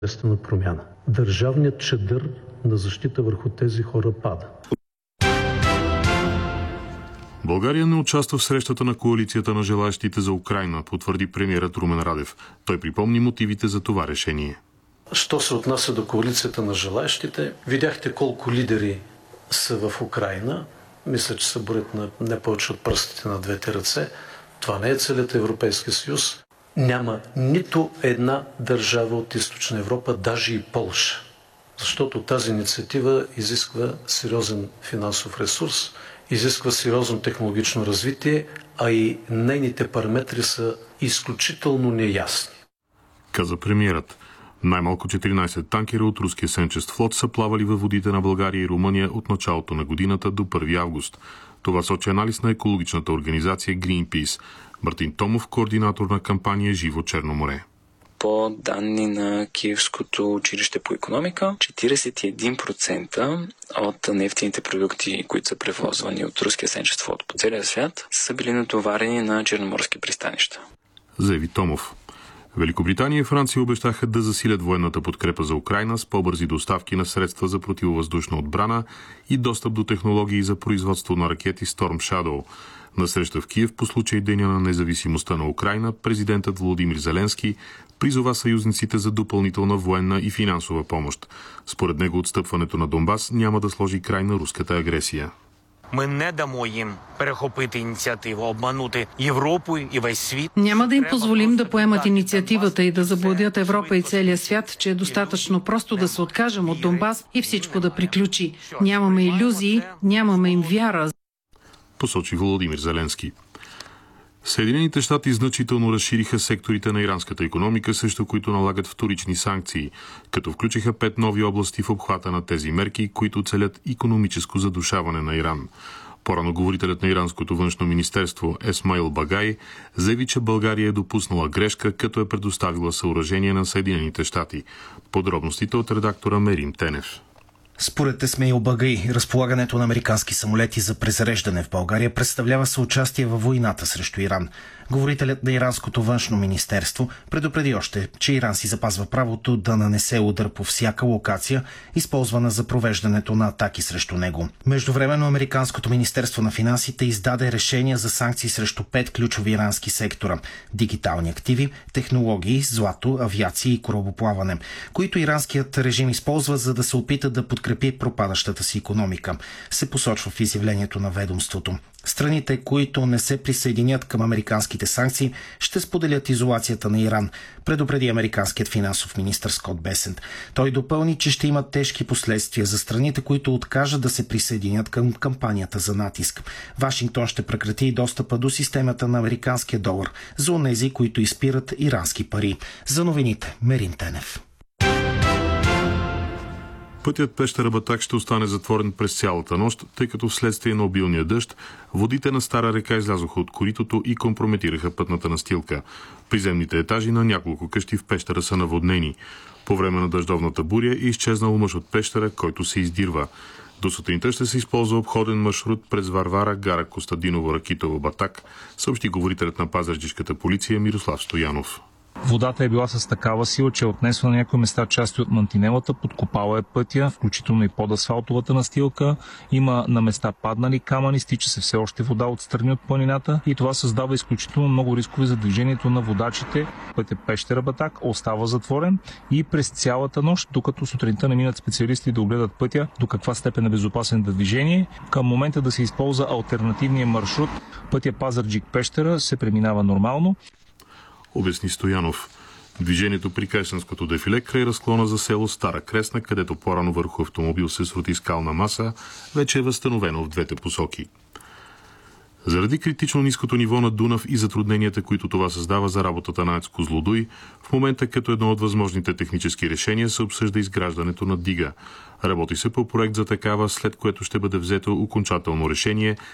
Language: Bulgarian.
естествена промяна. Държавният чадър на защита върху тези хора пада. България не участва в срещата на коалицията на желаящите за Украйна, потвърди премиерът Румен Радев. Той припомни мотивите за това решение. Що се отнася до коалицията на желаящите, видяхте колко лидери са в Украйна. Мисля, че се борят на не повече от пръстите на двете ръце. Това не е целият Европейски съюз. Няма нито една държава от Източна Европа, даже и Полша. Защото тази инициатива изисква сериозен финансов ресурс, изисква сериозно технологично развитие, а и нейните параметри са изключително неясни. Каза премиерът. Най-малко 14 танкера от руския сенчест флот са плавали във водите на България и Румъния от началото на годината до 1 август. Това сочи анализ на екологичната организация Greenpeace. Мартин Томов, координатор на кампания Живо Черно море. По данни на Киевското училище по икономика, 41% от нефтените продукти, които са превозвани от руския сенчест флот по целия свят, са били натоварени на черноморски пристанища. Заяви Томов. Великобритания и Франция обещаха да засилят военната подкрепа за Украйна с по-бързи доставки на средства за противовъздушна отбрана и достъп до технологии за производство на ракети Storm Shadow. На среща в Киев по случай Деня на независимостта на Украйна, президентът Володимир Зеленски призова съюзниците за допълнителна военна и финансова помощ. Според него отстъпването на Донбас няма да сложи край на руската агресия. Ми не дамо їм перехопити ініціативу, обманути Європу і весь світ. Няма да им позволим да поемат инициативата и да заблудят Европа и целия свят, че е достатъчно просто да се откажем от Донбас и всичко да приключи. Нямаме илюзии, нямаме им вяра. Посочи Володимир Зеленски. Съединените щати значително разшириха секторите на иранската икономика, срещу които налагат вторични санкции, като включиха 5 нови области в обхвата на тези мерки, които целят икономическо задушаване на Иран. По-рано говорителят на иранското външно министерство Есмаил Багай заяви, че България е допуснала грешка, като е предоставила съоръжение на Съединените щати. Подробностите от редактора Мерим Тенев. Според Есмаил Багай, разполагането на американски самолети за презареждане в България представлява съучастие във войната срещу Иран. Говорителят на иранското външно министерство предупреди още, че Иран си запазва правото да нанесе удар по всяка локация, използвана за провеждането на атаки срещу него. Междувременно американското министерство на финансите издаде решения за санкции срещу 5 ключови ирански сектора – дигитални активи, технологии, злато, авиация и корабоплаване, които иранският режим използва, за да се опита да подкрепи пропадащата си икономика, се посочва в изявлението на ведомството. Страните, които не се присъединят към американските санкции, ще споделят изолацията на Иран, предупреди американският финансов министър Скот Бесент. Той допълни, че ще имат тежки последствия за страните, които откажат да се присъединят към кампанията за натиск. Вашингтон ще прекрати и достъпа до системата на американския долар за онези, които изпират ирански пари. За новините, Мерин Тенев. Пътят Пещера Батак ще остане затворен през цялата нощ, тъй като вследствие на обилния дъжд водите на Стара река излязоха от коритото и компрометираха пътната настилка. Приземните етажи на няколко къщи в Пещера са наводнени. По време на дъждовната буря е изчезнал мъж от Пещера, който се издирва. До сутринта ще се използва обходен маршрут през Варвара, гара Костадиново, Ракитово, Батак, съобщи говорителят на пазарджишката полиция Мирослав Стоянов. Водата е била с такава сила, че е отнесла на някои места части от мантинелата, подкопала е пътя, включително и под асфалтовата настилка. Има на места паднали камъни, стича се все още вода отстрани от планината и това създава изключително много рискове за движението на водачите. Пътят Пещера Батак остава затворен и през цялата нощ, докато сутринта не минат специалисти да огледат пътя до каква степен е безопасен за движение. Към момента да се използва алтернативния маршрут, пътя Пазарджик-Пещера се преминава нормално. Обясни Стоянов. Движението при Крешенското дефиле край разклона за село Стара Кресна, където по-рано върху автомобил се срути скална маса, вече е възстановено в двете посоки. Заради критично ниското ниво на Дунав и затрудненията, които това създава за работата на АЕЦ Козлодуй, в момента като едно от възможните технически решения се обсъжда изграждането на дига. Работи се по проект за такава, след което ще бъде взето окончателно решение